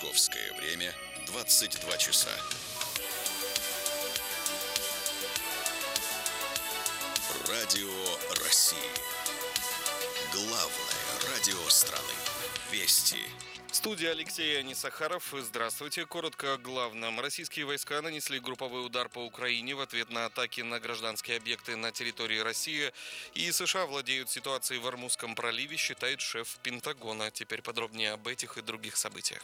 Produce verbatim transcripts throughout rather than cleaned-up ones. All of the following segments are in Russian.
Московское время двадцать два часа. Радио России. Главное радио страны. Вести. Студия Алексей Анисахаров. Здравствуйте. Коротко о главном. Российские войска нанесли групповой удар по Украине в ответ на атаки на гражданские объекты на территории России. И США владеют ситуацией в Ормузском проливе, считает шеф Пентагона. Теперь подробнее об этих и других событиях.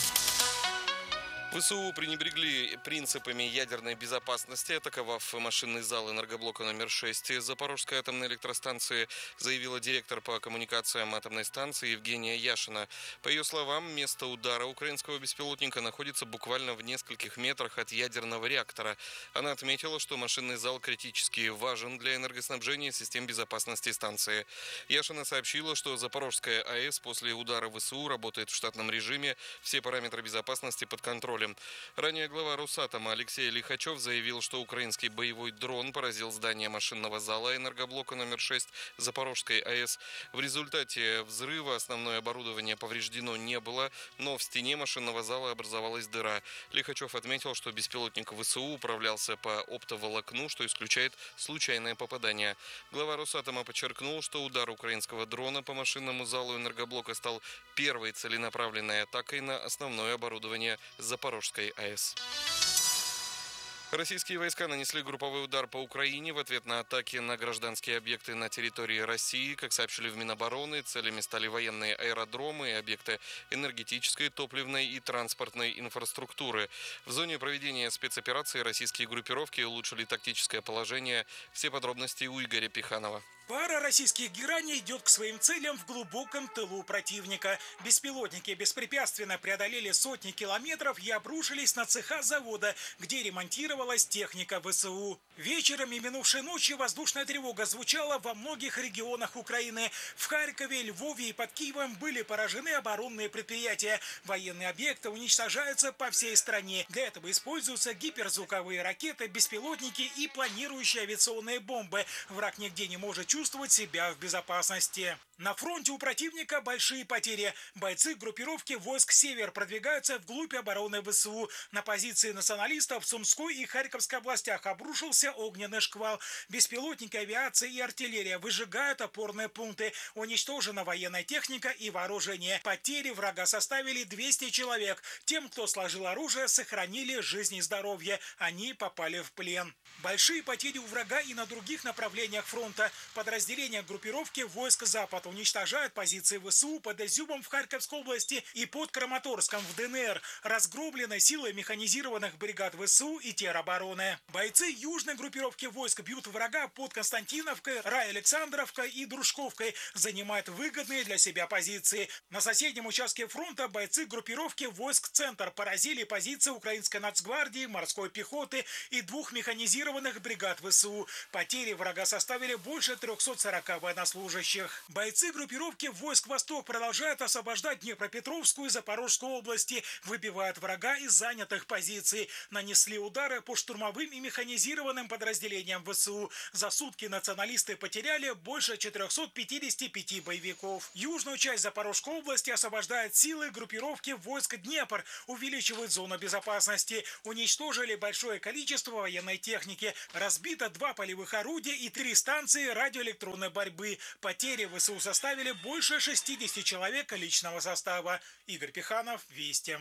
ВСУ пренебрегли принципами ядерной безопасности, атаковав машинный зал энергоблока номер шесть Запорожской атомной электростанции, заявила директор по коммуникациям атомной станции Евгения Яшина. По ее словам, место удара украинского беспилотника находится буквально в нескольких метрах от ядерного реактора. Она отметила, что машинный зал критически важен для энергоснабжения систем безопасности станции. Яшина сообщила, что Запорожская АЭС после удара ВСУ работает в штатном режиме, все параметры безопасности под контролем. Ранее глава Росатома Алексей Лихачев заявил, что украинский боевой дрон поразил здание машинного зала энергоблока номер шесть Запорожской АЭС. В результате взрыва основное оборудование повреждено не было, но в стене машинного зала образовалась дыра. Лихачев отметил, что беспилотник ВСУ управлялся по оптоволокну, что исключает случайное попадание. Глава Росатома подчеркнул, что удар украинского дрона по машинному залу энергоблока стал первой целенаправленной атакой на основное оборудование Запорожской АЭС. Российские войска нанесли групповой удар по Украине в ответ на атаки на гражданские объекты на территории России. Как сообщили в Минобороны, целями стали военные аэродромы и объекты энергетической, топливной и транспортной инфраструктуры. В зоне проведения спецоперации российские группировки улучшили тактическое положение. Все подробности у Игоря Пиханова. Пара российских гераней идет к своим целям в глубоком тылу противника. Беспилотники беспрепятственно преодолели сотни километров и обрушились на цеха завода, где ремонтировалась техника ВСУ. Вечером и минувшей ночью воздушная тревога звучала во многих регионах Украины. В Харькове, Львове и под Киевом были поражены оборонные предприятия. Военные объекты уничтожаются по всей стране. Для этого используются гиперзвуковые ракеты, беспилотники и планирующие авиационные бомбы. Враг нигде не может чувствовать себя в безопасности. На фронте у противника большие потери. Бойцы группировки войск «Север» продвигаются вглубь обороны ВСУ. На позиции националистов в Сумской и Харьковской областях обрушился огненный шквал. Беспилотники, авиация и артиллерия выжигают опорные пункты. Уничтожена военная техника и вооружение. Потери врага составили двести человек. Тем, кто сложил оружие, сохранили жизнь и здоровье. Они попали в плен. Большие потери у врага и на других направлениях фронта. Подразделения группировки войск «Запад» уничтожают позиции ВСУ под Изюмом в Харьковской области и под Краматорском в ДНР. Разгромлены силы механизированных бригад ВСУ и теробороны. Бойцы южной группировки войск бьют врага под Константиновкой, Рай-Александровкой и Дружковкой, занимают выгодные для себя позиции. На соседнем участке фронта бойцы группировки войск «Центр» поразили позиции украинской нацгвардии, морской пехоты и двух механизированных бригад ВСУ. Потери врага составили больше трехсот сорока военнослужащих. Бойцы группировки войск «Восток» продолжают освобождать Днепропетровскую и Запорожскую области, выбивают врага из занятых позиций. Нанесли удары по штурмовым и механизированным подразделениям ВСУ. За сутки националисты потеряли больше четырехсот пятидесяти пяти боевиков. Южную часть Запорожской области освобождают силы группировки войск «Днепр», увеличивают зону безопасности. Уничтожили большое количество военной техники. Разбито два полевых орудия и три станции радиоэлектронной борьбы. Потери ВСУ составили больше шестидесяти человек личного состава. Игорь Пиханов, Вести.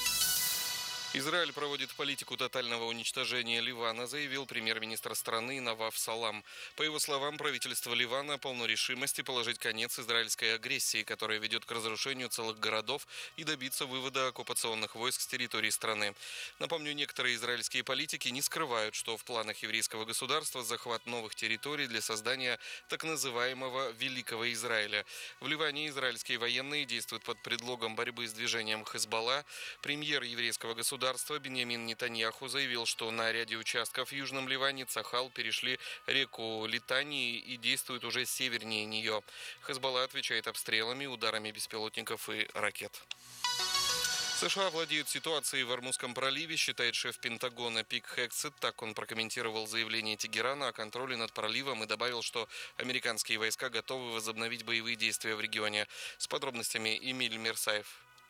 Израиль проводит политику тотального уничтожения Ливана, заявил премьер-министр страны Наваф Салам. По его словам, правительство Ливана полно решимости положить конец израильской агрессии, которая ведет к разрушению целых городов и добиться вывода оккупационных войск с территории страны. Напомню, некоторые израильские политики не скрывают, что в планах еврейского государства захват новых территорий для создания так называемого Великого Израиля. В Ливане израильские военные действуют под предлогом борьбы с движением Хезболла. Премьер еврейского государства Биньямин Нетаньяху заявил, что на ряде участков в Южном Ливане Цахал перешли реку Литани и действуют уже севернее нее. Хезболла отвечает обстрелами, ударами беспилотников и ракет. США владеют ситуацией в Ормузском проливе, считает шеф Пентагона Пит Хексет. Так он прокомментировал заявление Тегерана о контроле над проливом и добавил, что американские войска готовы возобновить боевые действия в регионе. С подробностями Эмиль Мерсаев.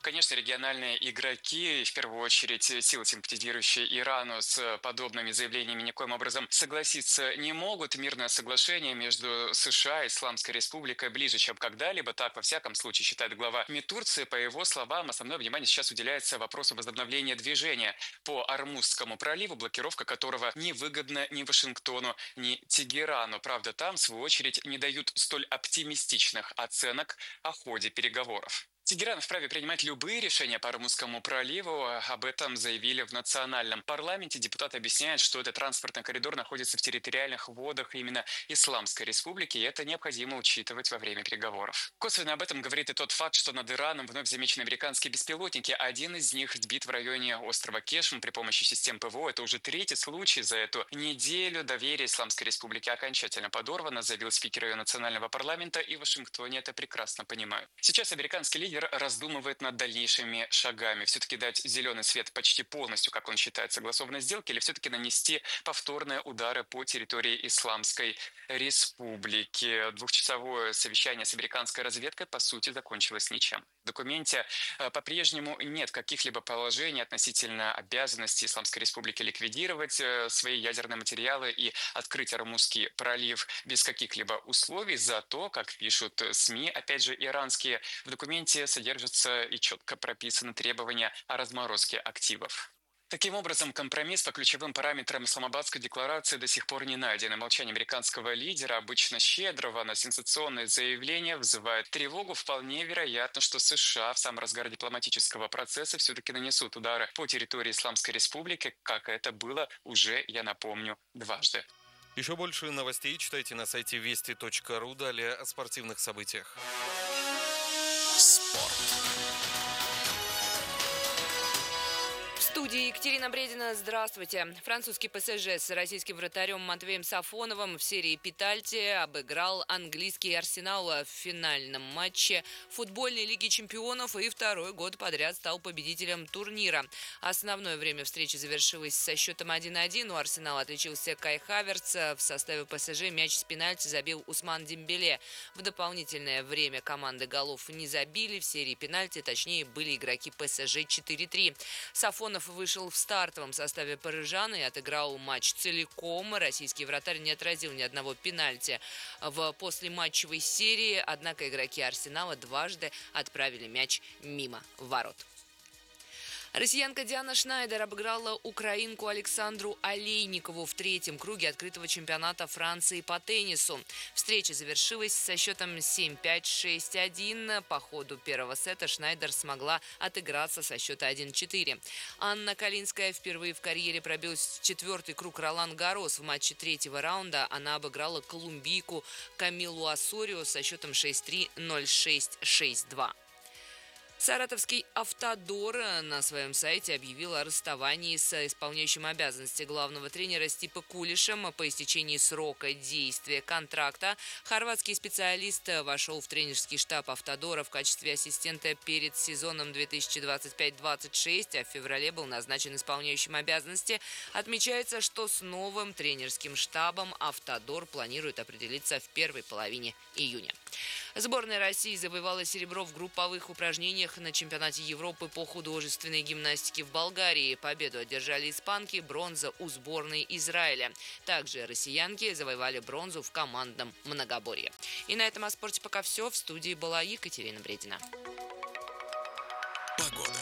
Конечно, региональные игроки, в первую очередь силы, симпатизирующие Ирану, с подобными заявлениями никоим образом согласиться не могут. Мирное соглашение между США и Исламской Республикой ближе, чем когда-либо. Так, во всяком случае, считает глава МИД Турции. По его словам, основное внимание сейчас уделяется вопросу возобновления движения по Ормузскому проливу, блокировка которого невыгодна ни Вашингтону, ни Тегерану. Правда, там, в свою очередь, не дают столь оптимистичных оценок о ходе переговоров. Тегеран вправе принимать любые решения по Ормузскому проливу. Об этом заявили в национальном парламенте. Депутаты объясняют, что этот транспортный коридор находится в территориальных водах именно Исламской Республики, и это необходимо учитывать во время переговоров. Косвенно об этом говорит и тот факт, что над Ираном вновь замечены американские беспилотники. Один из них сбит в районе острова Кешм при помощи систем ПВО. Это уже третий случай за эту неделю. Доверие Исламской Республики окончательно подорвано, заявил спикер ее национального парламента, и в Вашингтоне это прекрасно понимают. Сейчас американский лидер раздумывает над дальнейшими шагами. Все-таки дать зеленый свет почти полностью, как он считает, согласованной сделке, или все-таки нанести повторные удары по территории Исламской Республики. Двухчасовое совещание с американской разведкой, по сути, закончилось ничем. В документе по-прежнему нет каких-либо положений относительно обязанности Исламской Республики ликвидировать свои ядерные материалы и открыть Ормузский пролив без каких-либо условий. Зато, как пишут СМИ, опять же, иранские, в документе содержатся и четко прописаны требования о разморозке активов. Таким образом, компромисс по ключевым параметрам Исламабадской декларации до сих пор не найден. И молчание американского лидера, обычно щедрого на сенсационные заявления, вызывает тревогу. Вполне вероятно, что США в самом разгаре дипломатического процесса все-таки нанесут удары по территории Исламской Республики, как это было уже, я напомню, дважды. Еще больше новостей читайте на сайте вести точка ру. Далее о спортивных событиях. Спорт. В студии Екатерина Бредина. Здравствуйте. Французский ПСЖ с российским вратарем Матвеем Сафоновым в серии пенальти обыграл английский Арсенал в финальном матче футбольной Лиги чемпионов и второй год подряд стал победителем турнира. Основное время встречи завершилось со счетом один-один. У Арсенала отличился Кай Хаверц. В составе ПСЖ мяч с пенальти забил Усман Дембеле. В дополнительное время команды голов не забили. В серии пенальти, точнее, были игроки ПСЖ четыре-три. Сафонов вышел в стартовом составе парижан и отыграл матч целиком. Российский вратарь не отразил ни одного пенальти в послематчевой серии, однако игроки Арсенала дважды отправили мяч мимо ворот. Россиянка Диана Шнайдер обыграла украинку Александру Олейникову в третьем круге открытого чемпионата Франции по теннису. Встреча завершилась со счетом семь-пять, шесть-один. По ходу первого сета Шнайдер смогла отыграться со счета один-четыре. Анна Калинская впервые в карьере пробилась в четвертый круг Ролан-Гаррос. В матче третьего раунда она обыграла колумбийку Камилу Осорио со счетом шесть-три, ноль-шесть, шесть-два. Саратовский «Автодор» на своем сайте объявил о расставании с исполняющим обязанности главного тренера Стипа Кулишем. По истечении срока действия контракта хорватский специалист вошел в тренерский штаб «Автодора» в качестве ассистента перед сезоном две тысячи двадцать пять двадцать шесть, а в феврале был назначен исполняющим обязанности. Отмечается, что с новым тренерским штабом «Автодор» планирует определиться в первой половине июня. Сборная России завоевала серебро в групповых упражнениях на чемпионате Европы по художественной гимнастике в Болгарии. Победу одержали испанки, бронза у сборной Израиля. Также россиянки завоевали бронзу в командном многоборье. И на этом о спорте пока все. В студии была Екатерина Бредина. Погода.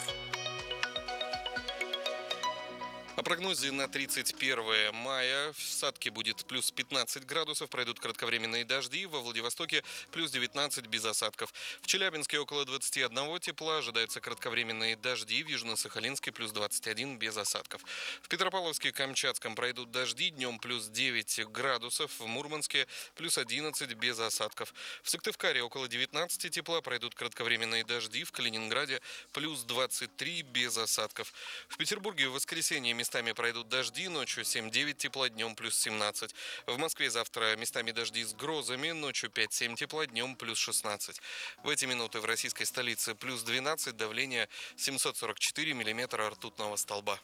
О прогнозе на тридцать первое мая. В Сатке будет плюс пятнадцать градусов, пройдут кратковременные дожди. Во Владивостоке плюс девятнадцать без осадков. В Челябинске около двадцати одного тепла, ожидаются кратковременные дожди. В Южно-Сахалинске плюс двадцать один без осадков. В Петропавловске, Камчатском пройдут дожди, днем плюс девять градусов. В Мурманске плюс одиннадцать без осадков. В Сыктывкаре около девятнадцати тепла, пройдут кратковременные дожди. В Калининграде плюс двадцать три без осадков. В Петербурге в воскресенье местами пройдут дожди, ночью семь-девять тепла, днем плюс семнадцать. В Москве завтра местами дожди с грозами, ночью пять-семь тепла, днем плюс шестнадцать. В эти минуты в российской столице плюс двенадцать, давление семьсот сорок четыре миллиметра ртутного столба.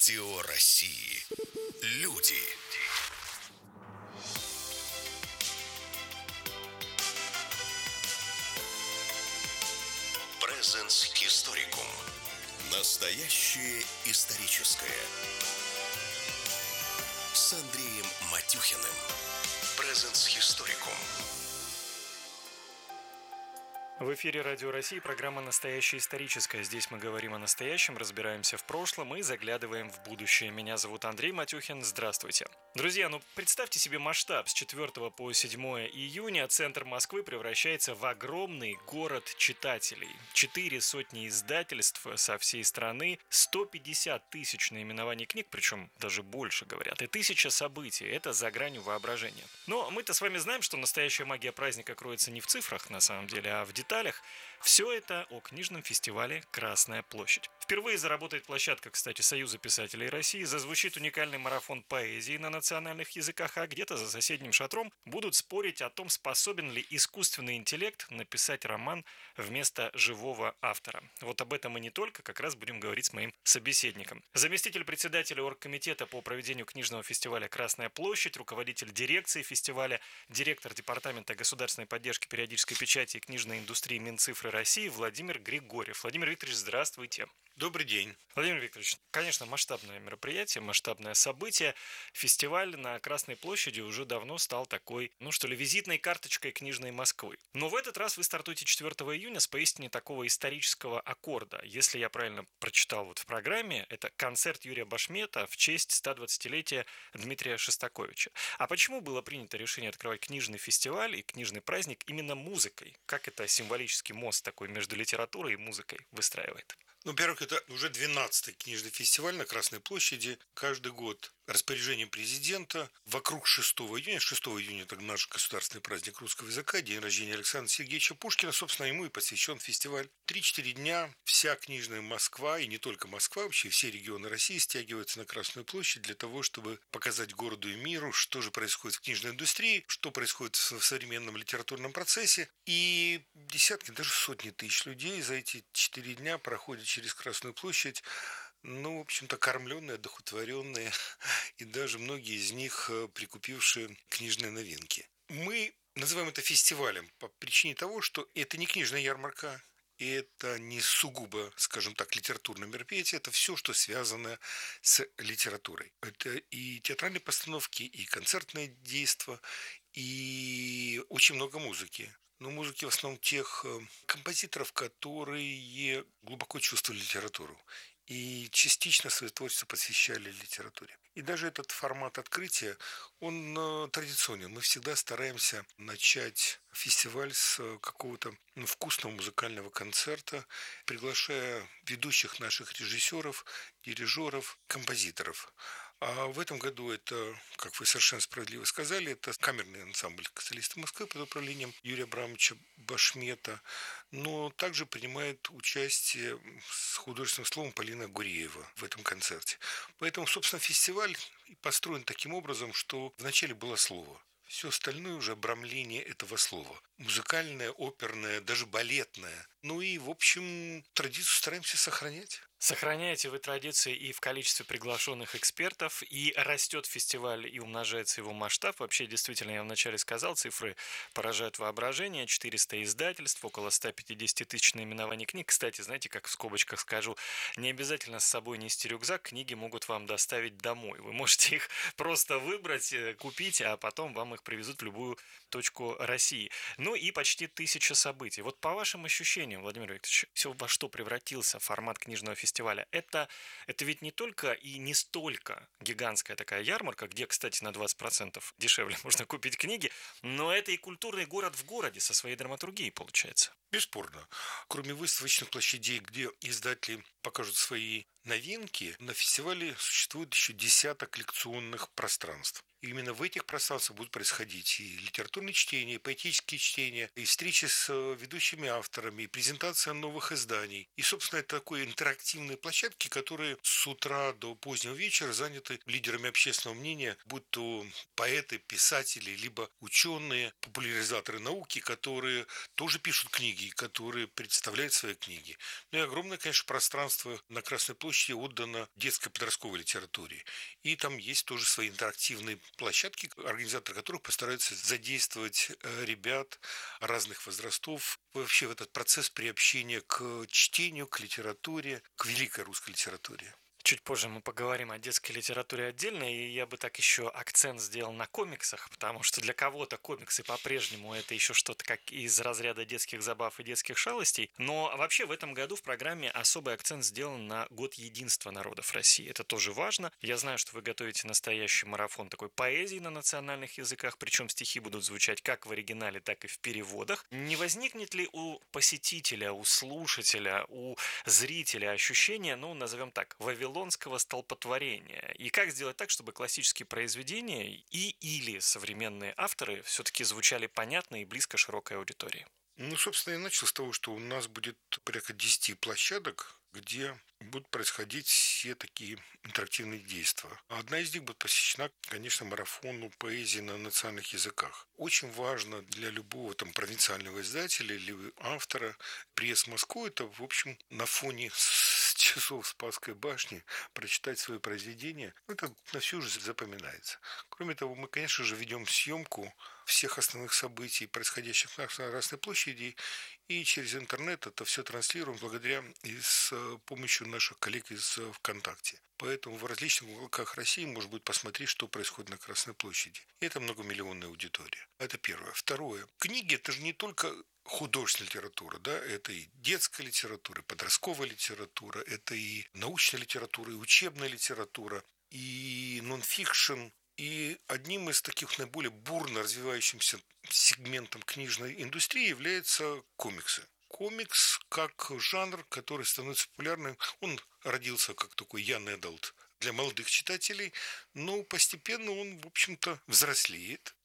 Радио России. Люди. Presence Historicum. Настоящее историческое. С Андреем Матюхиным. Presence Historicum. В эфире Радио России, программа «Настоящее историческое». Здесь мы говорим о настоящем, разбираемся в прошлом и заглядываем в будущее. Меня зовут Андрей Матюхин. Здравствуйте. Друзья, ну представьте себе масштаб. С четвёртого по седьмое июня центр Москвы превращается в огромный город читателей. Четыре сотни издательств со всей страны, сто пятьдесят тысяч наименований книг, причем даже больше говорят, и тысяча событий. Это за гранью воображения. Но мы-то с вами знаем, что настоящая магия праздника кроется не в цифрах, на самом деле, а в деталях. деталях. Все это о книжном фестивале «Красная площадь». Впервые заработает площадка, кстати, Союза писателей России, зазвучит уникальный марафон поэзии на национальных языках, а где-то за соседним шатром будут спорить о том, способен ли искусственный интеллект написать роман вместо живого автора. Вот об этом и не только, как раз будем говорить с моим собеседником. Заместитель председателя оргкомитета по проведению книжного фестиваля «Красная площадь», руководитель дирекции фестиваля, директор департамента государственной поддержки периодической печати и книжной индустрии Минцифры России Владимир Григорьев. Владимир Викторович, здравствуйте. Добрый день. Владимир Викторович, конечно, масштабное мероприятие, масштабное событие. Фестиваль на Красной площади уже давно стал такой, ну что ли, визитной карточкой книжной Москвы. Но в этот раз вы стартуете четвёртого июня с поистине такого исторического аккорда. Если я правильно прочитал вот в программе, это концерт Юрия Башмета в честь ста двадцатилетия Дмитрия Шостаковича. А почему было принято решение открывать книжный фестиваль и книжный праздник именно музыкой? Как это символический мост такой между литературой и музыкой выстраивает? Ну, во-первых, это уже двенадцатый книжный фестиваль на Красной площади. Каждый год распоряжением президента вокруг шестого июня, шестого июня это наш государственный праздник русского языка, день рождения Александра Сергеевича Пушкина, собственно, ему и посвящен фестиваль. Три-четыре дня вся книжная Москва, и не только Москва, вообще все регионы России стягиваются на Красную площадь для того, чтобы показать городу и миру, что же происходит в книжной индустрии, что происходит в современном литературном процессе. И десятки, даже сотни тысяч людей за эти четыре дня проходят через Красную площадь, ну, в общем-то, кормленные, одухотворенные, и даже многие из них прикупившие книжные новинки. Мы называем это фестивалем по причине того, что это не книжная ярмарка, и это не сугубо, скажем так, литературное мероприятие, это все, что связано с литературой. Это и театральные постановки, и концертные действия, и очень много музыки. Но музыки в основном тех композиторов, которые глубоко чувствовали литературу и частично свое творчество посвящали литературе. И даже этот формат открытия, он традиционный. Мы всегда стараемся начать фестиваль с какого-то ну, вкусного музыкального концерта, приглашая ведущих наших режиссеров, дирижеров, композиторов. А в этом году это, как вы совершенно справедливо сказали, это камерный ансамбль «Солисты Москвы» под управлением Юрия Абрамовича Башмета, но также принимает участие с художественным словом Полина Гуреева в этом концерте. Поэтому, собственно, фестиваль построен таким образом, что вначале было слово. Все остальное уже обрамление этого слова. Музыкальное, оперное, даже балетное. Ну и, в общем, традицию стараемся сохранять. Сохраняете вы традиции и в количестве приглашенных экспертов, и растет фестиваль, и умножается его масштаб. Вообще, действительно, я вначале сказал, цифры поражают воображение. четыреста издательств, около ста пятидесяти тысяч наименований книг. Кстати, знаете, как в скобочках скажу, не обязательно с собой нести рюкзак, книги могут вам доставить домой. Вы можете их просто выбрать, купить, а потом вам их привезут в любую точку России. Ну и почти тысяча событий. Вот по вашим ощущениям, Владимир Викторович, все во что превратился формат книжного фестиваля? Это, это ведь не только и не столько гигантская такая ярмарка, где, кстати, на двадцать процентов дешевле можно купить книги, но это и культурный город в городе со своей драматургией получается. Бесспорно. Кроме выставочных площадей, где издатели покажут свои новинки, на фестивале существует еще десяток лекционных пространств. И именно в этих пространствах будут происходить и литературные чтения, и поэтические чтения, и встречи с ведущими авторами, и презентация новых изданий. И, собственно, это такой интерактивные площадки, которые с утра до позднего вечера заняты лидерами общественного мнения, будь то поэты, писатели, либо ученые, популяризаторы науки, которые тоже пишут книги, которые представляют свои книги. Ну и огромное, конечно, пространство на Красной площади отдано детской подростковой литературе. И там есть тоже свои интерактивные площадки, организаторы которых постараются задействовать ребят разных возрастов вообще в этот процесс приобщения к чтению, к литературе, к великой русской литературе. Чуть позже мы поговорим о детской литературе отдельно, и я бы так еще акцент сделал на комиксах, потому что для кого-то комиксы по-прежнему это еще что-то как из разряда детских забав и детских шалостей. Но вообще в этом году в программе особый акцент сделан на год единства народов России. Это тоже важно. Я знаю, что вы готовите настоящий марафон такой поэзии на национальных языках, причем стихи будут звучать как в оригинале, так и в переводах. Не возникнет ли у посетителя, у слушателя, у зрителя ощущение, ну, назовем так, вавилонского столпотворения? И как сделать так, чтобы классические произведения и или современные авторы все-таки звучали понятно и близко широкой аудитории? Ну, собственно, я начал с того, что у нас будет порядка десяти площадок, где будут происходить все такие интерактивные действия. Одна из них будет посвящена, конечно, марафону поэзии на национальных языках. Очень важно для любого там провинциального издателя или автора приезд в Москву, это, в общем, на фоне часов Спасской башни прочитать свои произведения, это на всю жизнь запоминается. Кроме того, мы, конечно же, ведем съемку всех основных событий, происходящих на Красной площади, и через интернет это все транслируем благодаря и с помощью наших коллег из ВКонтакте. Поэтому в различных уголках России можно будет посмотреть, что происходит на Красной площади. И это многомиллионная аудитория. Это первое. Второе. Книги – это же не только художественная литература, да, это и детская литература, и подростковая литература, это и научная литература, и учебная литература, и нонфикшн. И одним из таких наиболее бурно развивающимся сегментом книжной индустрии являются комиксы. Комикс как жанр, который становится популярным, он родился как такой young adult для молодых читателей, но постепенно он, в общем-то, взрослеет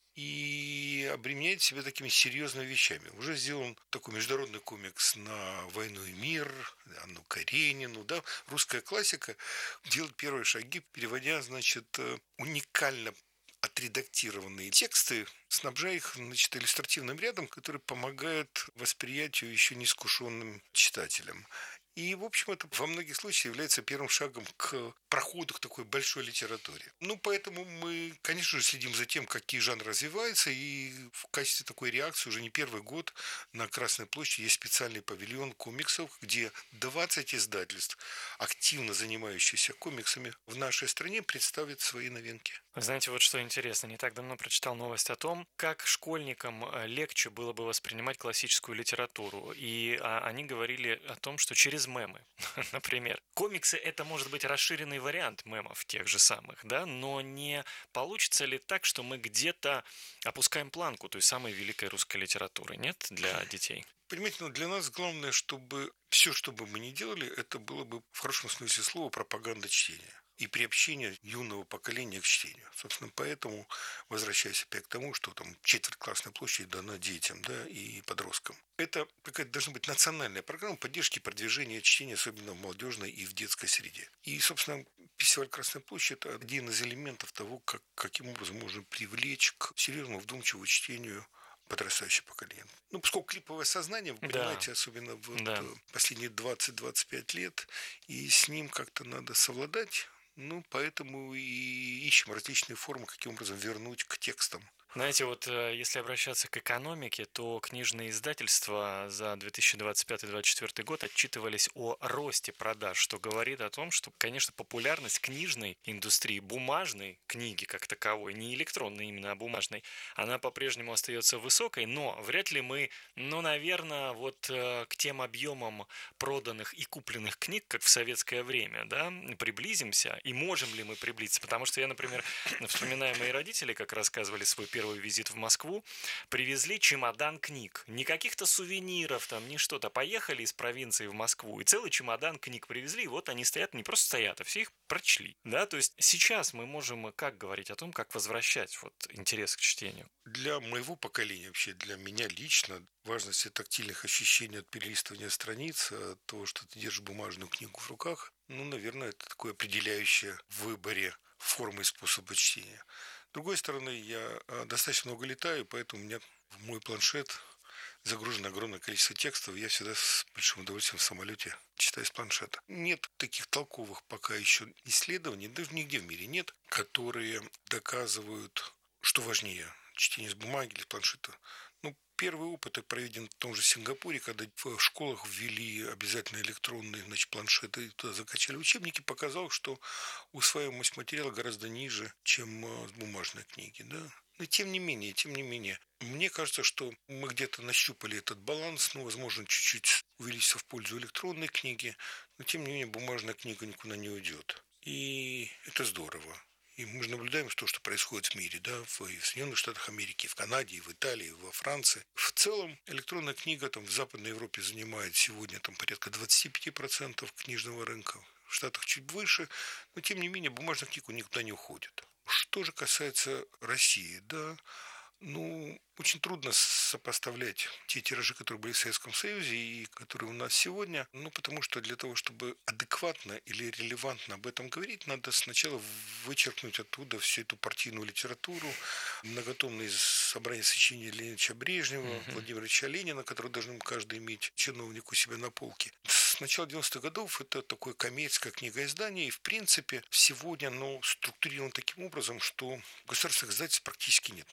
и обременяет себя такими серьезными вещами. Уже сделан такой международный комикс на «Войну и мир», Анну Каренину, да, русская классика делает первые шаги, переводя, значит, уникально отредактированные тексты, снабжая их, значит, иллюстративным рядом, который помогает восприятию еще неискушенным читателям. И, в общем, это во многих случаях является первым шагом к проходу к такой большой литературе. Ну, поэтому мы, конечно же, следим за тем, какие жанры развиваются, и в качестве такой реакции уже не первый год на Красной площади есть специальный павильон комиксов, где двадцать издательств, активно занимающихся комиксами в нашей стране, представят свои новинки. Знаете, вот что интересно, не так давно прочитал новость о том, как школьникам легче было бы воспринимать классическую литературу. И они говорили о том, что через мемы, например. Комиксы – это может быть расширенный вариант мемов тех же самых, да, но не получится ли так, что мы где-то опускаем планку той самой великой русской литературы, нет, для детей? Понимаете, ну, для нас главное, чтобы все, что бы мы ни делали, это было бы в хорошем смысле слова пропаганда чтения и приобщение юного поколения к чтению. Собственно, поэтому, возвращаясь опять к тому, что там четверть Красной площади дана детям, да, и подросткам. Это какая-то должна быть национальная программа поддержки и продвижения чтения, особенно в молодежной и в детской среде. И, собственно, фестиваль Красной площади – это один из элементов того, как, каким образом можно привлечь к серьезному вдумчивому чтению подрастающее поколение. Ну, поскольку клиповое сознание, вы понимаете, да. особенно вот да. последние двадцать-двадцать пять лет, и с ним как-то надо совладать. Ну, поэтому и ищем различные формы, каким образом вернуть к текстам. Знаете, вот если обращаться к экономике, то книжные издательства за две тысячи двадцать пятый — две тысячи двадцать четвёртый год отчитывались о росте продаж, что говорит о том, что, конечно, популярность книжной индустрии, бумажной книги как таковой, не электронной именно, а бумажной, она по-прежнему остается высокой, но вряд ли мы, ну, наверное, вот к тем объемам проданных и купленных книг, как в советское время, да, приблизимся, и можем ли мы приблизиться, потому что я, например, вспоминаю, мои родители, как рассказывали свой первый первый визит в Москву, привезли чемодан книг. Не каких-то сувениров, там, не что-то. Поехали из провинции в Москву, и целый чемодан книг привезли, и вот они стоят, не просто стоят, а все их прочли. Да, то есть сейчас мы можем как говорить о том, как возвращать вот интерес к чтению? Для моего поколения, вообще для меня лично, важности тактильных ощущений от перелистывания страниц, от того, что ты держишь бумажную книгу в руках, ну, наверное, это такое определяющее в выборе формы и способа чтения. С другой стороны, я достаточно много летаю, поэтому у меня в мой планшет загружено огромное количество текстов. Я всегда с большим удовольствием в самолете читаю с планшета. Нет таких толковых пока еще исследований, даже нигде в мире нет, которые доказывают, что важнее, чтение с бумаги или с планшета. Ну, первый опыт проведен в том же Сингапуре, когда в школах ввели обязательно электронные, значит, планшеты, и туда закачали учебники, показал, что усваиваемость материала гораздо ниже, чем с бумажной книги, да. Но тем не менее, тем не менее, мне кажется, что мы где-то нащупали этот баланс, ну, возможно, чуть-чуть увеличится в пользу электронной книги, но тем не менее бумажная книга никуда не уйдет. И это здорово. И мы же наблюдаем то, что происходит в мире, да, в Соединенных Штатах Америки, в Канаде, в Италии, во Франции. В целом электронная книга там, в Западной Европе занимает сегодня там, порядка двадцать пять процентов книжного рынка. В Штатах чуть выше, но тем не менее бумажная книга никуда не уходит. Что же касается России, да, ну, очень трудно сопоставлять те тиражи, которые были в Советском Союзе и которые у нас сегодня, ну, потому что для того, чтобы адекватно или релевантно об этом говорить, надо сначала вычеркнуть оттуда всю эту партийную литературу, многотомные собрания сочинений Леонида Ильича Брежнева, uh-huh. Владимира Ильича Ленина, которые должен каждый иметь чиновник у себя на полке. С начала девяностых годов это такое коммерческое книгоиздание, и в принципе сегодня оно структурировано таким образом, что государственных издательств практически нет.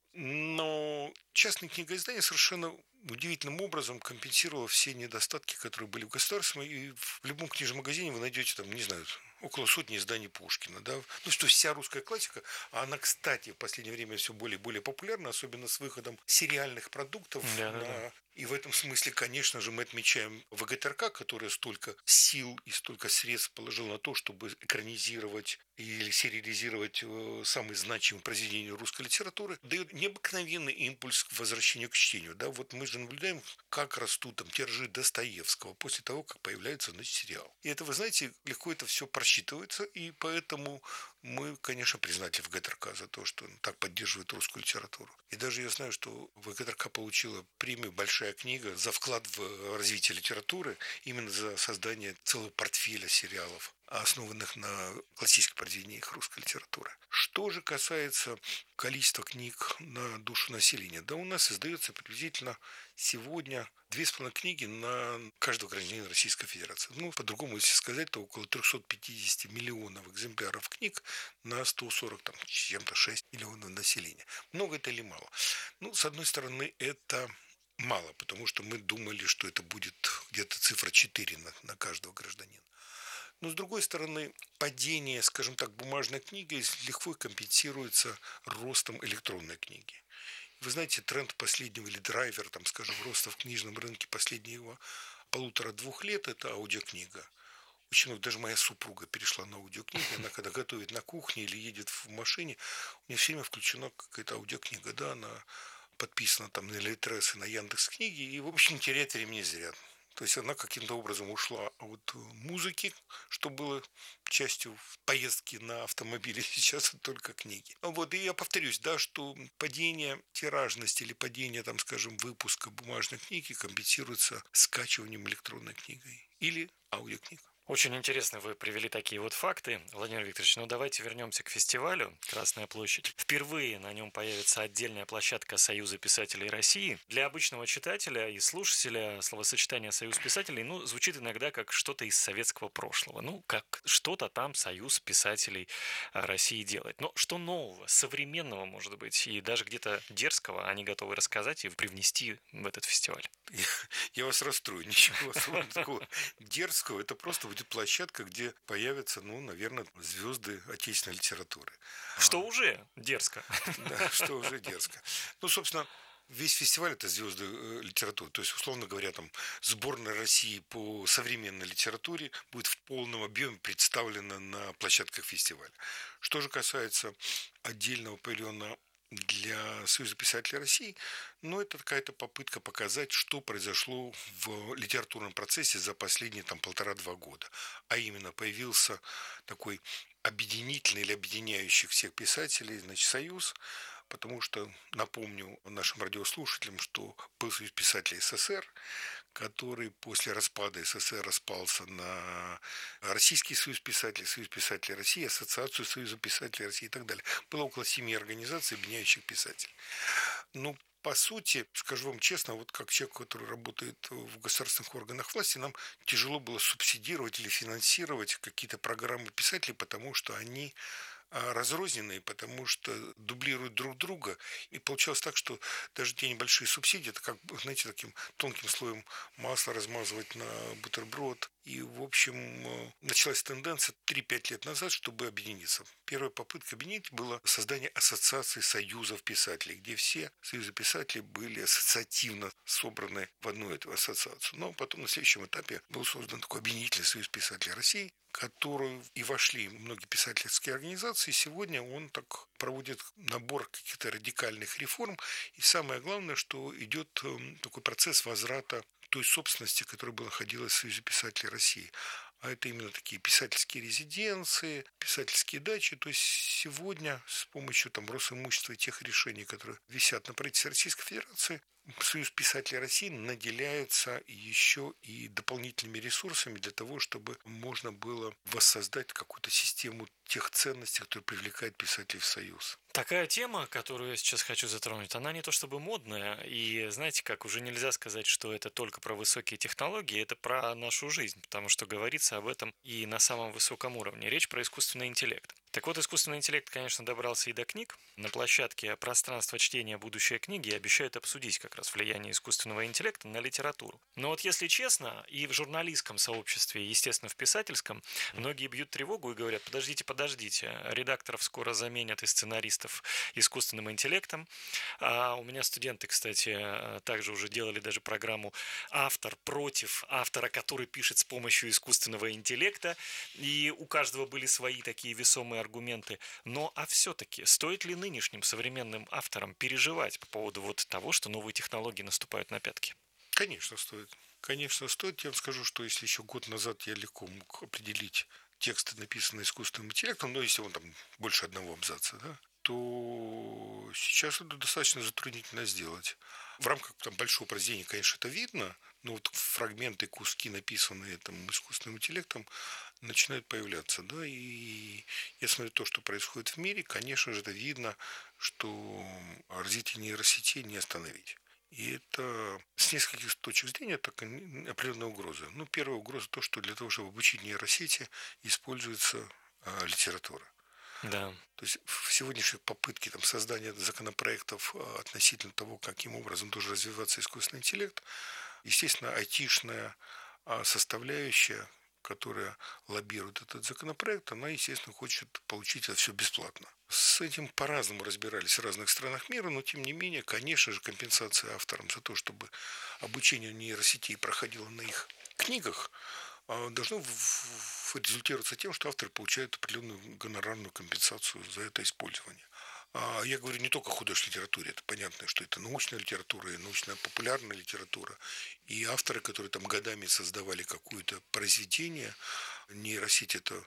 Но частное книгоиздание совершенно удивительным образом компенсировало все недостатки, которые были в государственном, и в любом книжном магазине вы найдете там, не знаю, около сотни изданий Пушкина, да, ну что вся русская классика, а она, кстати, в последнее время все более и более популярна, особенно с выходом сериальных продуктов. Да, на... да, да. И в этом смысле, конечно же, мы отмечаем ВГТРК, которая столько сил и столько средств положила на то, чтобы экранизировать или сериализировать самые значимые произведения русской литературы, дает необыкновенный импульс к возвращению к чтению. Да? Вот мы же наблюдаем, как растут там тиражи Достоевского после того, как появляется, значит, сериал. И это, вы знаете, легко это все просчитывается, и поэтому мы, конечно, признательны ВГТРК за то, что он так поддерживает русскую литературу. И даже я знаю, что ВГТРК получила премию «Большая книга» за вклад в развитие литературы, именно за создание целого портфеля сериалов, основанных на классических произведениях русской литературы. Что же касается количества книг на душу населения, да у нас издается приблизительно сегодня две с половиной книги на каждого гражданина Российской Федерации. Ну, по-другому, если сказать, то около триста пятьдесят миллионов экземпляров книг на сто сорок, там, чем-то шесть миллионов населения. Много это или мало? Ну, с одной стороны, это мало, потому что мы думали, что это будет где-то цифра четыре на, на каждого гражданина. Но, с другой стороны, падение, скажем так, бумажной книги легко компенсируется ростом электронной книги. Вы знаете, тренд последнего или драйвер, там, скажем, роста в книжном рынке последнего полутора-двух лет – это аудиокнига. Очень много, даже моя супруга перешла на аудиокнигу. Она когда готовит на кухне или едет в машине, у нее все время включена какая-то аудиокнига. Да, она подписана там на Литрес и на Яндекс.Книги, и, в общем, теряет времени зря. То есть она каким-то образом ушла от музыки, что было частью поездки на автомобиле, сейчас это только книги. Вот, и я повторюсь, да, что падение тиражности или падение, там, скажем, выпуска бумажной книги компенсируется скачиванием электронной книгой или аудиокниг. Очень интересно вы привели такие вот факты, Владимир Викторович. Ну, давайте вернемся к фестивалю «Красная площадь». Впервые на нем появится отдельная площадка Союза писателей России. Для обычного читателя и слушателя словосочетание «Союз писателей» ну, звучит иногда как что-то из советского прошлого. Ну, как что-то там Союз писателей России делает. Но что нового, современного, может быть, и даже где-то дерзкого они готовы рассказать и привнести в этот фестиваль? Я, я вас расстрою. Ничего такого дерзкого. Это просто будет площадка, где появятся, ну, наверное, звезды отечественной литературы. Что уже дерзко. Да, что уже дерзко. Ну, собственно, весь фестиваль – это звезды литературы. То есть, условно говоря, там сборная России по современной литературе будет в полном объеме представлена на площадках фестиваля. Что же касается отдельного павильона для Союза писателей России, но это какая-то попытка показать, что произошло в литературном процессе за последние там полтора-два года. А именно появился такой объединительный или объединяющий всех писателей, значит, союз, потому что, напомню нашим радиослушателям, что был Союз писателей СССР, который после распада СССР распался на Российский союз писателей, Союз писателей России, Ассоциацию Союза писателей России и так далее. Было около семи организаций, объединяющих писателей. Ну, по сути, скажу вам честно, вот как человек, который работает в государственных органах власти, нам тяжело было субсидировать или финансировать какие-то программы писателей, потому что они разрозненные, потому что дублируют друг друга. И получалось так, что даже те небольшие субсидии, это как, знаете, таким тонким слоем масла размазывать на бутерброд. И, в общем, началась тенденция три-пять лет назад, чтобы объединиться. Первая попытка объединить была создание ассоциации союзов писателей, где все союзы писателей были ассоциативно собраны в одну эту ассоциацию. Но потом на следующем этапе был создан такой объединительный союз писателей России, в который и вошли многие писательские организации. Сегодня он так проводит набор каких-то радикальных реформ. И самое главное, что идет такой процесс возврата той собственности, которая была находилась в Союзе писателей России. А это именно такие писательские резиденции, писательские дачи. То есть сегодня с помощью там Росимущества и тех решений, которые висят на правительстве Российской Федерации, Союз писателей России наделяется еще и дополнительными ресурсами для того, чтобы можно было воссоздать какую-то систему тех ценностей, которые привлекают писателей в Союз. Такая тема, которую я сейчас хочу затронуть, она не то чтобы модная, и, знаете, как уже нельзя сказать, что это только про высокие технологии, это про нашу жизнь, потому что говорится об этом и на самом высоком уровне. Речь про искусственный интеллект. Так вот, искусственный интеллект, конечно, добрался и до книг. На площадке «Пространство чтения. Будущее книги» обещают обсудить как раз влияние искусственного интеллекта на литературу. Но вот если честно, и в журналистском сообществе, и, естественно, в писательском, многие бьют тревогу и говорят: подождите, подождите, редакторов скоро заменят и сценаристов искусственным интеллектом. А у меня студенты, кстати, также уже делали даже программу «Автор против автора, который пишет с помощью искусственного интеллекта», и у каждого были свои такие весомые аргументы. Но а все-таки стоит ли нынешним современным авторам переживать по поводу вот того, что новые технологии наступают на пятки? Конечно, стоит. Конечно, стоит. Я вам скажу, что если еще год назад я легко мог определить тексты, написанные искусственным интеллектом, но если он там больше одного абзаца, да, то сейчас это достаточно затруднительно сделать. В рамках там большого произведения, конечно, это видно, но вот фрагменты, куски, написанные там искусственным интеллектом, начинают появляться, да, и я смотрю то, что происходит в мире, конечно же, это видно, что развитие нейросетей не остановить. И это с нескольких точек зрения так определенная угроза. Ну, первая угроза то, что для того, чтобы обучить нейросети, используется а, литература. Да. То есть в сегодняшней попытке там, создания законопроектов относительно того, каким образом должен развиваться искусственный интеллект, естественно, айтишная составляющая, которая лоббирует этот законопроект, она, естественно, хочет получить это все бесплатно. С этим по-разному разбирались в разных странах мира, но, тем не менее, конечно же, компенсация авторам за то, чтобы обучение нейросетей проходило на их книгах, должно результироваться тем, что авторы получают определенную гонорарную компенсацию за это использование. Я говорю не только о художественной литературе, это понятно, что это научная литература и научно-популярная литература. И авторы, которые там годами создавали какое-то произведение, нейросеть это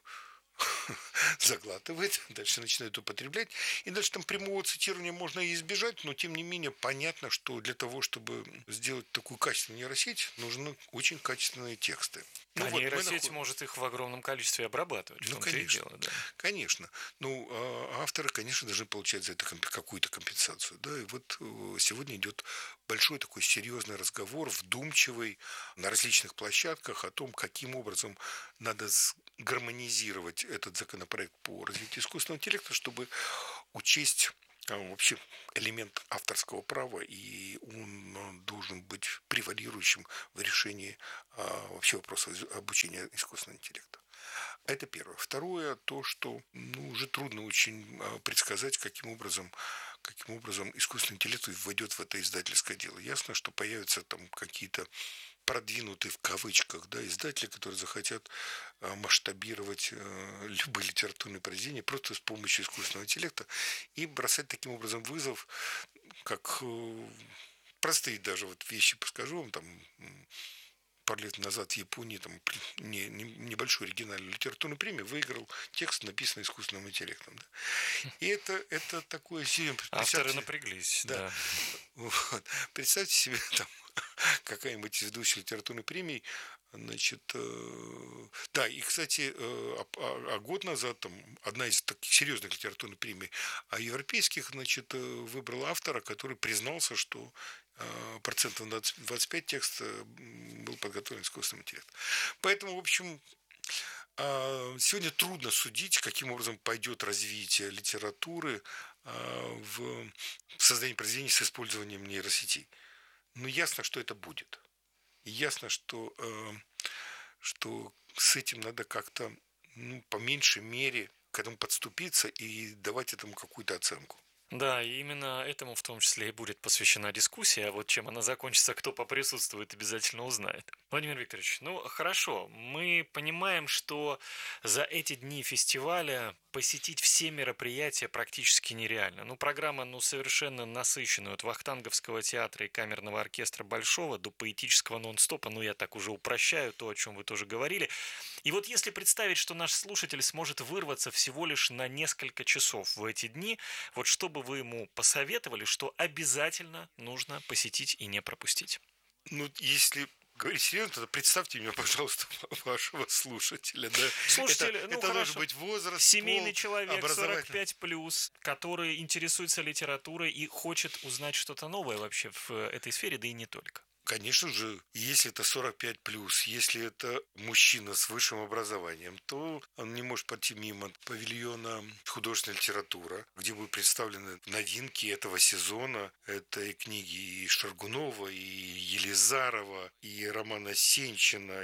заглатывает, дальше начинает употреблять. И дальше там прямого цитирования можно и избежать, но тем не менее понятно, что для того, чтобы сделать такую качественную нейросеть, нужны очень качественные тексты. Ну, а вот нейросеть наход... может их в огромном количестве обрабатывать. Ну, конечно, дело, да. конечно. Ну, а авторы, конечно, должны получать за это какую-то компенсацию. Да? И вот сегодня идет большой такой серьезный разговор, вдумчивый, на различных площадках о том, каким образом надо гармонизировать этот законопроект по развитию искусственного интеллекта, чтобы учесть вообще элемент авторского права, и он должен быть превалирующим в решении вообще вопроса обучения искусственного интеллекта. Это первое. Второе, то, что ну, уже трудно очень предсказать, каким образом, каким образом искусственный интеллект войдет в это издательское дело. Ясно, что появятся там какие-то продвинутые в кавычках, да, издатели, которые захотят масштабировать любые литературные произведения просто с помощью искусственного интеллекта и бросать таким образом вызов, как простые даже вот вещи, подскажу вам, там пару лет назад в Японии там, не, не, небольшую оригинальную литературную премию выиграл текст, написанный искусственным интеллектом. Да. И это, это такое... Авторы напряглись. Да. Да. Вот. Представьте себе, там, какая-нибудь из ведущих литературной премий, значит, э, да, и, кстати, э, а, а год назад там одна из таких серьезных литературных премий, а европейских, значит, выбрала автора, который признался, что процентов на двадцать пять текста был подготовлен искусственным интеллектом. Поэтому, в общем, сегодня трудно судить, каким образом пойдет развитие литературы в создании произведений с использованием нейросетей. Но ясно, что это будет. И ясно, что, что с этим надо как-то, ну, по меньшей мере к этому подступиться и давать этому какую-то оценку. Да, и именно этому в том числе и будет посвящена дискуссия, а вот чем она закончится, кто поприсутствует, обязательно узнает. Владимир Викторович, ну хорошо, мы понимаем, что за эти дни фестиваля посетить все мероприятия практически нереально. Ну, программа, ну, совершенно насыщенная, от Вахтанговского театра и камерного оркестра Большого до поэтического нон-стопа, ну, я так уже упрощаю то, о чем вы тоже говорили. И вот если представить, что наш слушатель сможет вырваться всего лишь на несколько часов в эти дни, вот что бы вы ему посоветовали, что обязательно нужно посетить и не пропустить? Ну, если говорить серьезно, тогда представьте мне, пожалуйста, вашего слушателя. Да? Слушатель, это ну, это хорошо. Должен быть возраст, семейный пол, человек, сорок пять плюс, который интересуется литературой и хочет узнать что-то новое вообще в этой сфере, да и не только. Конечно же, если это сорок пять плюс, если это мужчина с высшим образованием, то он не может пойти мимо павильона художественная литература, где будут представлены новинки этого сезона. Это и книги и Шаргунова, и Елизарова, и Романа Сенчина,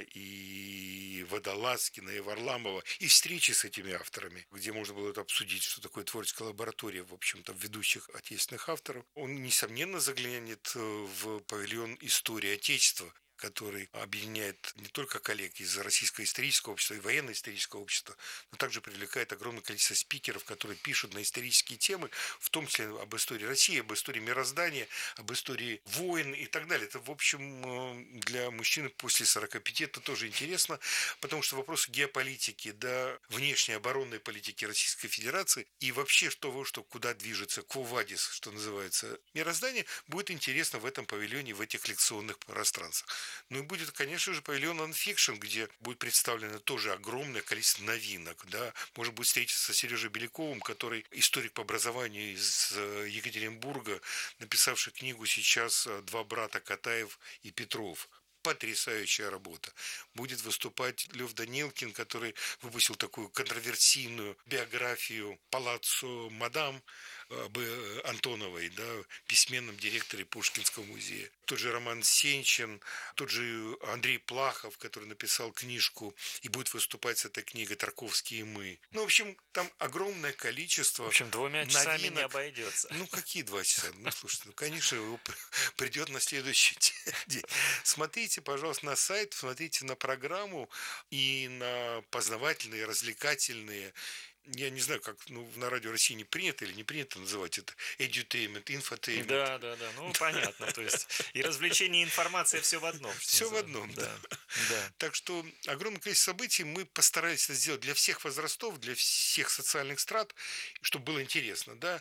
и Водолазкина, и Варламова, и встречи с этими авторами, где можно было это обсудить, что такое творческая лаборатория, в общем-то, ведущих отечественных авторов. Он, несомненно, заглянет в павильон истории Отечества, который объединяет не только коллег из Российского исторического общества и военно-исторического общества, но также привлекает огромное количество спикеров, которые пишут на исторические темы, в том числе об истории России, об истории мироздания, об истории войн и так далее. Это, в общем, для мужчин после сорока пяти это тоже интересно, потому что вопросы геополитики, да, внешней оборонной политики Российской Федерации и вообще что, что куда движется Кво-Вадис, что называется, мироздание, будет интересно в этом павильоне, в этих лекционных пространствах. Ну и будет, конечно же, павильон нонфикшн, где будет представлено тоже огромное количество новинок. Да? Может быть, встретиться с Сережей Беляковым, который историк по образованию из Екатеринбурга, написавший книгу сейчас «Два брата Катаев и Петров». Потрясающая работа. Будет выступать Лев Данилкин, который выпустил такую контроверсийную биографию Палаццо Мадам об Антоновой, да, письменном директоре Пушкинского музея. Тот же Роман Сенчин, тот же Андрей Плахов, который написал книжку и будет выступать с этой книгой «Тарковские и мы». Ну, в общем, там огромное количество В общем, двумя новинок. часами не обойдется. Ну, какие два часа? Ну, слушайте, ну, конечно, его придет на следующий день. Смотрите, пожалуйста, на сайт, смотрите на программу и на познавательные, развлекательные. Я не знаю, как ну, на Радио России не принято или не принято называть это edutainment, infotainment. Да, да, да. Ну, понятно. То есть и развлечение, и информация все в одном. Все в одном, да. да. да. Так что огромное количество событий мы постарались это сделать для всех возрастов, для всех социальных страт, чтобы было интересно, да.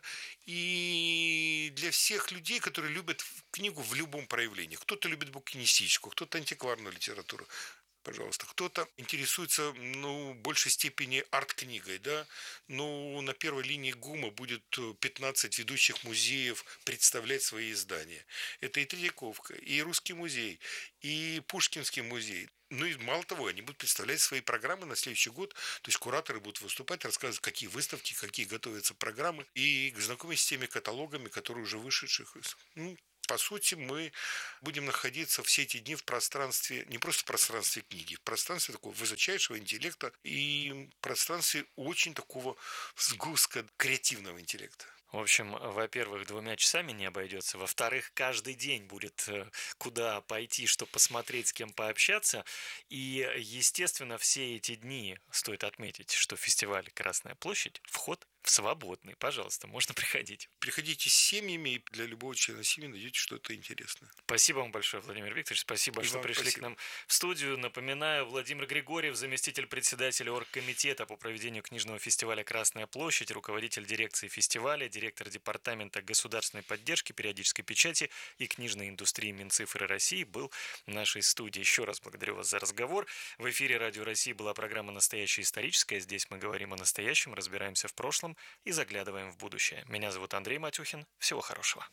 И для всех людей, которые любят книгу в любом проявлении. Кто-то любит букинистическую, кто-то антикварную литературу. Пожалуйста. Кто-то интересуется, ну, в большей степени арт-книгой, да. Ну, на первой линии ГУМа будет пятнадцать ведущих музеев представлять свои издания. Это и Третьяковка, и Русский музей, и Пушкинский музей. Ну и мало того, они будут представлять свои программы на следующий год. То есть кураторы будут выступать, рассказывать, какие выставки, какие готовятся программы, и знакомить с теми каталогами, которые уже вышедших. Ну, по сути, мы будем находиться все эти дни в пространстве, не просто в пространстве книги, в пространстве такого высочайшего интеллекта и в пространстве очень такого сгустка креативного интеллекта. В общем, во-первых, двумя часами не обойдется. Во-вторых, каждый день будет куда пойти, что посмотреть, с кем пообщаться. И, естественно, все эти дни, стоит отметить, что фестиваль «Красная площадь» вход свободный. Пожалуйста, можно приходить. Приходите с семьями, и для любого члена семьи найдете что-то интересное. Спасибо вам большое, Владимир Викторович. Спасибо, И что пришли спасибо. к нам в студию. Напоминаю, Владимир Григорьев, заместитель председателя оргкомитета по проведению книжного фестиваля «Красная площадь», руководитель дирекции фестиваля, директор департамента государственной поддержки, периодической печати и книжной индустрии Минцифры России, был в нашей студии. Еще раз благодарю вас за разговор. В эфире Радио России была программа «Настоящая историческая». Здесь мы говорим о настоящем, разбираемся в прошлом и заглядываем в будущее. Меня зовут Андрей Матюхин. Всего хорошего.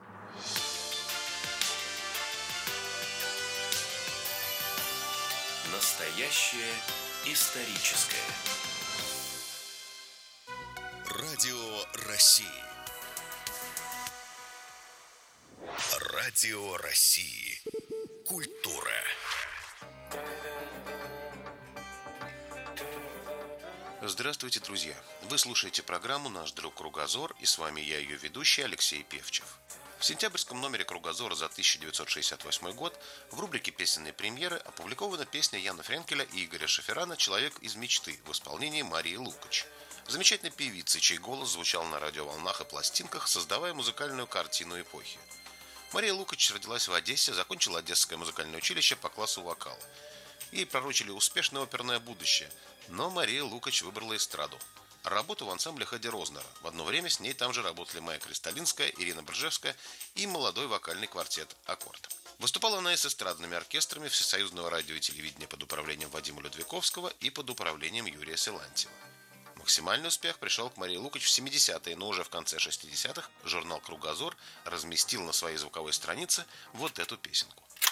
Настоящее историческое. Радио России. Радио России. Культура. Здравствуйте, друзья! Вы слушаете программу «Наш друг Кругозор», и с вами я, ее ведущий Алексей Певчев. В сентябрьском номере «Кругозора» за тысяча девятьсот шестьдесят восьмой год в рубрике «Песенные премьеры» опубликована песня Яна Френкеля и Игоря Шеферана «Человек из мечты» в исполнении Марии Лукач. Замечательной певицы, чей голос звучал на радиоволнах и пластинках, создавая музыкальную картину эпохи. Мария Лукач родилась в Одессе, закончила Одесское музыкальное училище по классу вокала. Ей пророчили успешное оперное будущее, но Мария Лукач выбрала эстраду. Работу в ансамбле Хэдди Рознера. В одно время с ней там же работали Майя Кристалинская, Ирина Бржевская и молодой вокальный квартет «Аккорд». Выступала она и с эстрадными оркестрами Всесоюзного радио и телевидения под управлением Вадима Людвиковского и под управлением Юрия Силантьева. Максимальный успех пришел к Марии Лукач в семидесятые, но уже в конце шестидесятых журнал «Кругозор» разместил на своей звуковой странице вот эту песенку.